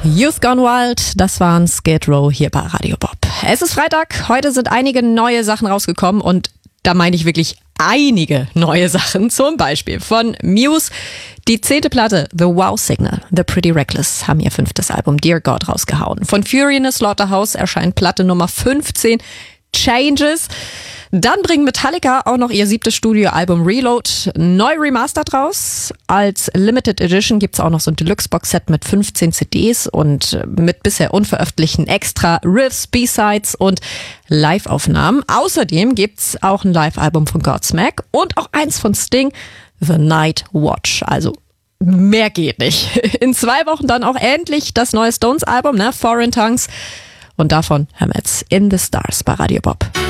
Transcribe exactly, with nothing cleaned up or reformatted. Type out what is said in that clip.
Youth Gone Wild, das waren Skid Row hier bei Radio Bob. Es ist Freitag, heute sind einige neue Sachen rausgekommen und da meine ich wirklich einige neue Sachen. Zum Beispiel von Muse, die zehnte Platte The Wow Signal, The Pretty Reckless haben ihr fünftes Album Dear God rausgehauen. Von Fury in the Slaughterhouse erscheint Platte Nummer fünfzehn, Changes. Dann bringen Metallica auch noch ihr siebtes Studioalbum Reload neu remastert raus. Als Limited Edition gibt's auch noch so ein Deluxe-Box-Set mit fünfzehn C Ds und mit bisher unveröffentlichten extra Riffs, B-Sides und Live-Aufnahmen. Außerdem gibt's auch ein Live-Album von Godsmack und auch eins von Sting, The Night Watch. Also mehr geht nicht. In zwei Wochen dann auch endlich das neue Stones-Album, ne? Foreign Tongues. Und davon hören wir jetzt In the Stars bei Radio Bob.